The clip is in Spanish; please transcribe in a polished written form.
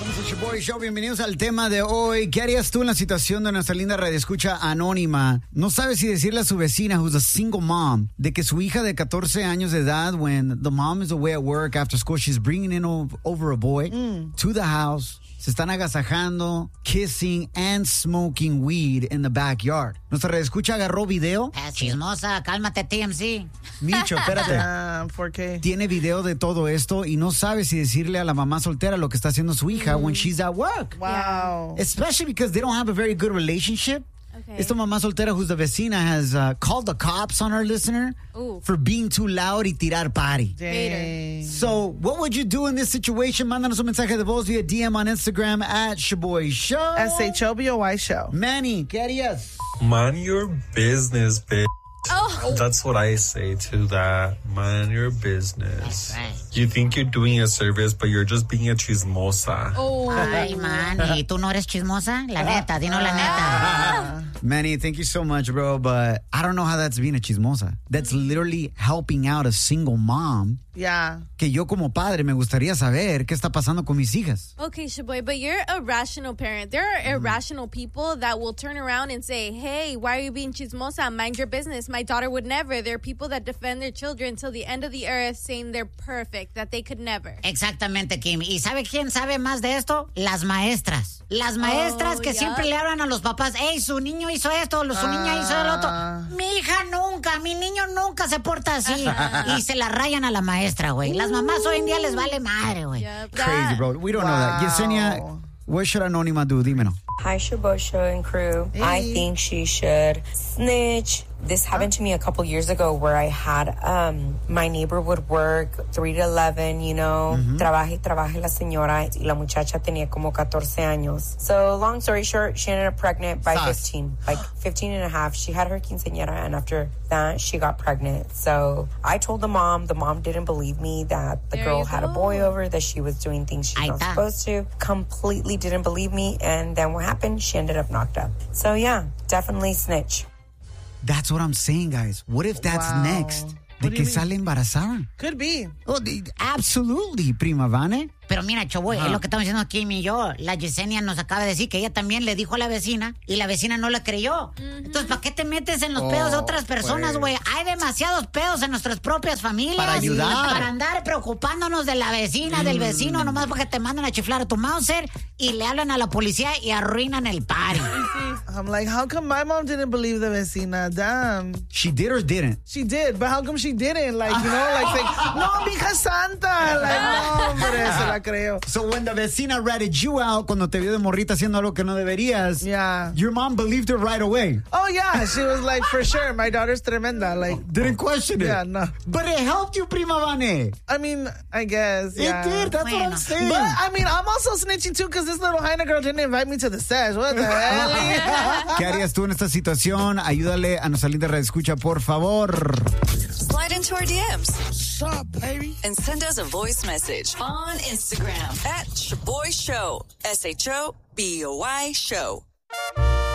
Somos el Shaboy Show, bienvenidos al tema de hoy. ¿Qué harías tú en la situación de nuestra linda radioescucha anónima? No sabe si decirle a su vecina, who's a single mom, de que su hija de 14 años de edad, when the mom is away at work after school, she's bringing in over a boy to the house. Se están agasajando, kissing and smoking weed in the backyard. Nuestra radioescucha agarró video. Chismosa, cálmate, TMC. Micho, espérate. ¿Por qué? Tiene video de todo esto y no sabe si decirle a la mamá soltera lo que está haciendo su hija when she's at work. Wow. Especially because they don't have a very good relationship. Okay. Esta mamá soltera, who's the vecina, has called the cops on our listener for being too loud y tirar party. Dang. So, what would you do in this situation? Mándanos un mensaje de voz via DM on Instagram at Shaboy Show. SHOBOY Show. Manny, ¿qué harías? Mind your business, bitch. Oh. That's what I say to that. Mind your business. That's right. You think you're doing a service, but you're just being a chismosa. Oh. Ay, man, ¿y tú no eres chismosa? La neta, dinos la neta. Manny, thank you so much, bro, but I don't know how that's being a chismosa. That's literally helping out a single mom. Yeah. Que yo como padre me gustaría saber qué está pasando con mis hijas. Okay, Shaboy, but you're a rational parent. There are irrational people that will turn around and say, hey, why are you being chismosa? Mind your business. My daughter would never. There are people that defend their children till the end of the earth saying they're perfect, that they could never. Exactamente, Kim. ¿Y sabe quién sabe más de esto? Las maestras. Las maestras que yeah. siempre le hablan a los papás, hey, su niño hizo esto, su niña hizo el otro. Mi hija nunca, mi niño nunca se porta así. Y se la rayan a la maestra, güey. Las mamás hoy en día les vale madre, güey. Yep, Crazy, bro. We don't know that. Yesenia, what should Anónima do? Dímelo. Hi, Shaboy Show and crew. I think she should snitch. This happened to me a couple years ago where I had, my neighbor would work 3 to 11, you know, trabaje la señora y la muchacha tenía como 14 años. So long story short, she ended up pregnant by 15, like 15 and a half. She had her quinceañera and after that, she got pregnant. So I told the mom didn't believe me that the girl had a boy over, that she was doing things she's not supposed to. Completely didn't believe me. And then what happened? She ended up knocked up. So yeah, definitely snitch. That's what I'm saying, guys. What if that's next? De que sale embarazada. Could be. Oh, absolutely, prima Vane. Pero mira, Choboy, es lo que estamos diciendo Kim y yo. La Yesenia nos acaba de decir que ella también le dijo a la vecina y la vecina no la creyó. Entonces, ¿para qué te metes en los pedos de otras personas, güey? Hay demasiados pedos en nuestras propias familias. Para ayudar. Para andar preocupándonos de la vecina, del vecino, nomás porque te mandan a chiflar a tu Mauser y le hablan a la policía y arruinan el party. I'm like, how come my mom didn't believe the vecina? Damn. She did or didn't? She did, but how come she didn't? Like, you know, like saying, no, mi hija santa. Like, no, hombre, se la creo. So when the vecina ratted you out cuando te vio de morrita haciendo algo que no deberías, your mom believed her right away. Oh, yeah. She was like, for sure, my daughter's tremenda. Like, didn't question it. Yeah, no. But it helped you, prima Vane. I mean, I guess, yeah. It did. That's what I'm saying. But, I mean, I'm also snitching, too, because this little Jaina girl didn't invite me to the sesh. What the hell? ¿Qué harías tú en esta situación? Ayúdale a nuestra linda radioescucha, por favor. Slide into our DMs. What's up, baby? And send us a voice message on Instagram at Shaboy Show. SHOBOY Show.